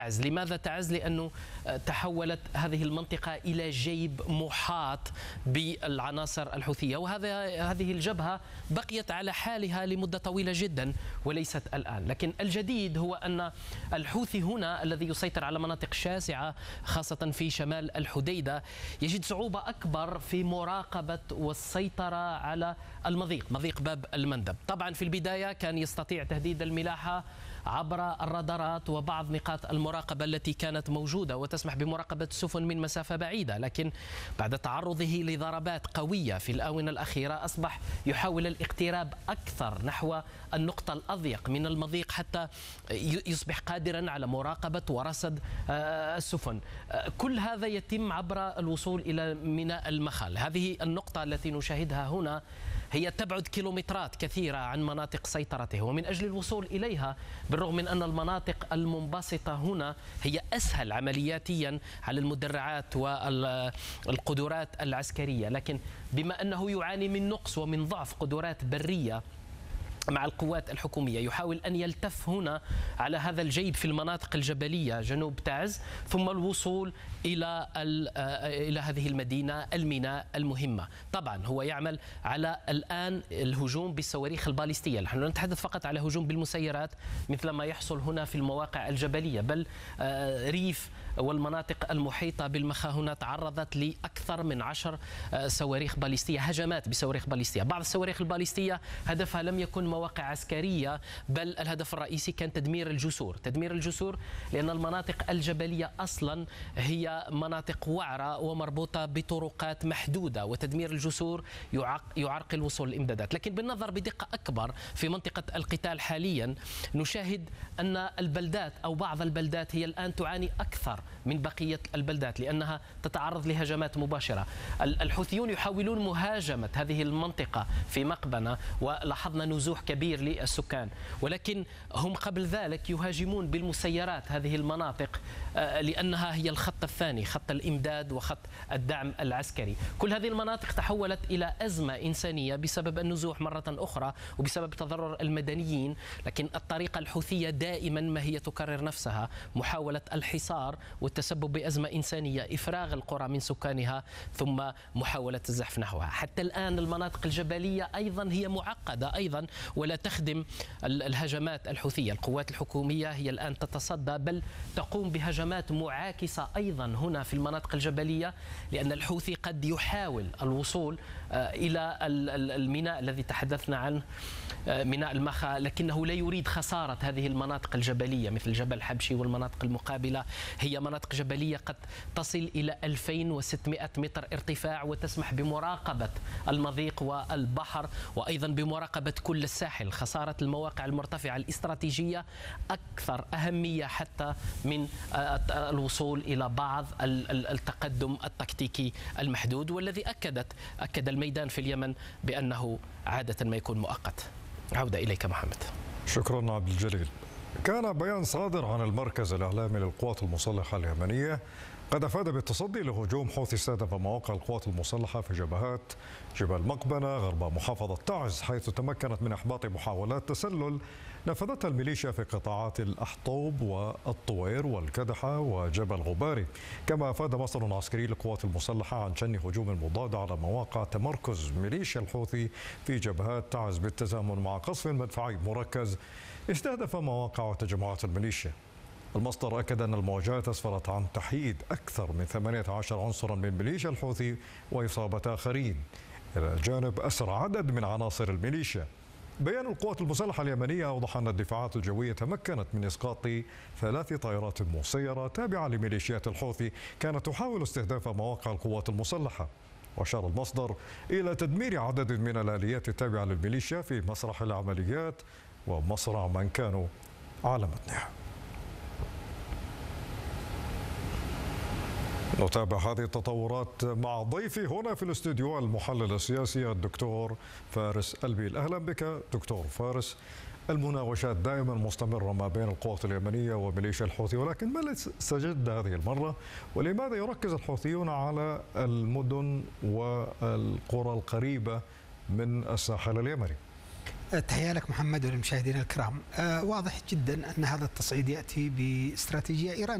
لماذا تعز؟ لأنه تحولت هذه المنطقة إلى جيب محاط بالعناصر الحوثية، هذه الجبهة بقيت على حالها لمدة طويلة جدا وليست الآن. لكن الجديد هو أن الحوثي هنا الذي يسيطر على مناطق شاسعة خاصة في شمال الحديدة يجد صعوبة أكبر في مراقبة والسيطرة على مضيق باب المندب. طبعا في البداية كان يستطيع تهديد الملاحة عبر الرادارات وبعض نقاط المراقبة التي كانت موجودة وتسمح بمراقبة السفن من مسافة بعيدة، لكن بعد تعرضه لضربات قوية في الآونة الأخيرة أصبح يحاول الاقتراب أكثر نحو النقطة الأضيق من المضيق حتى يصبح قادرا على مراقبة ورصد السفن. كل هذا يتم عبر الوصول إلى ميناء المخال. هذه النقطة التي نشاهدها هنا هي تبعد كيلومترات كثيرة عن مناطق سيطرته، ومن أجل الوصول إليها بالرغم من أن المناطق المنبسطة هنا هي أسهل عملياتيا على المدرعات والقدرات العسكرية، لكن بما أنه يعاني من نقص ومن ضعف قدرات برية مع القوات الحكومية يحاول أن يلتف هنا على هذا الجيب في المناطق الجبلية جنوب تعز، ثم الوصول إلى هذه المدينة الميناء المهمة. طبعا هو يعمل على الآن الهجوم بالصواريخ الباليستية. نحن لا نتحدث فقط على هجوم بالمسيرات مثل ما يحصل هنا في المواقع الجبلية، بل ريف والمناطق المحيطة بالمخا هنا تعرضت لأكثر من 10 صواريخ باليستية، هجمات بصواريخ باليستية. بعض الصواريخ الباليستية هدفها لم يكن مواقع عسكرية، بل الهدف الرئيسي كان تدمير الجسور لأن المناطق الجبلية أصلا هي مناطق وعرة ومربوطة بطرقات محدودة، وتدمير الجسور يعرقل الوصول للإمدادات. لكن بالنظر بدقة أكبر في منطقة القتال حاليا نشاهد أن البلدات أو بعض البلدات هي الآن تعاني أكثر من بقية البلدات لأنها تتعرض لهجمات مباشرة. الحوثيون يحاولون مهاجمة هذه المنطقة في مقبنة ولاحظنا نزوح كبير للسكان، ولكن هم قبل ذلك يهاجمون بالمسيرات هذه المناطق لأنها هي الخط الثاني، خط الإمداد وخط الدعم العسكري. كل هذه المناطق تحولت إلى أزمة إنسانية بسبب النزوح مرة أخرى وبسبب تضرر المدنيين، لكن الطريقة الحوثية دائما ما هي تكرر نفسها، محاولة الحصار والتسبب بأزمة إنسانية، إفراغ القرى من سكانها ثم محاولة الزحف نحوها. حتى الآن المناطق الجبلية أيضا هي معقدة أيضا ولا تخدم الهجمات الحوثية. القوات الحكومية هي الآن تتصدى بل تقوم بهجمات معاكسة أيضا هنا في المناطق الجبلية، لأن الحوثي قد يحاول الوصول إلى الميناء الذي تحدثنا عنه ميناء المخا، لكنه لا يريد خسارة هذه المناطق الجبلية مثل جبل حبشي والمناطق المقابلة. هي مناطق جبلية قد تصل إلى 2600 متر ارتفاع وتسمح بمراقبة المضيق والبحر وأيضا بمراقبة كل الساحل. خسارة المواقع المرتفعة الاستراتيجية أكثر أهمية حتى من الوصول إلى بعض التقدم التكتيكي المحدود، والذي أكد الميدان في اليمن بأنه عادة ما يكون مؤقت. عودة إليك محمد. شكرا عبد الجليل. كان بيان صادر عن المركز الإعلامي للقوات المسلحة اليمنية قد أفاد بالتصدي لهجوم حوثي استهدف مواقع القوات المسلحة في جبهات جبل مقبنة غرب محافظة تعز، حيث تمكنت من إحباط محاولات تسلل نفذتها الميليشيا في قطاعات الأحطوب والطوير والكدحة وجبل غباري. كما أفاد مصدر عسكري للقوات المسلحة عن شن هجوم مضاد على مواقع تمركز ميليشيا الحوثي في جبهات تعز بالتزامن مع قصف مدفعي مركز استهدف مواقع وتجمعات الميليشيا. المصدر أكد أن المواجهات أسفرت عن تحييد أكثر من 18 عنصرا من ميليشيا الحوثي وإصابة آخرين، إلى جانب أسر عدد من عناصر الميليشيا. بيان القوات المسلحة اليمنية أوضح أن الدفاعات الجوية تمكنت من إسقاط 3 طائرات مسيرة تابعة لميليشيات الحوثي كانت تحاول استهداف مواقع القوات المسلحة. وأشار المصدر إلى تدمير عدد من الآليات التابعة للميليشيا في مسرح العمليات ومصرع من كانوا على متنها. نتابع هذه التطورات مع ضيفي هنا في الاستوديو المحلل السياسي الدكتور فارس البيل. أهلا بك دكتور فارس. المناوشات دائما مستمرة ما بين القوات اليمنية وميليشيا الحوثي، ولكن ما الذي استجد هذه المرة؟ ولماذا يركز الحوثيون على المدن والقرى القريبة من الساحل اليمني؟ تحية لك محمد وللمشاهدين الكرام. واضح جدا أن هذا التصعيد يأتي باستراتيجية إيرانية.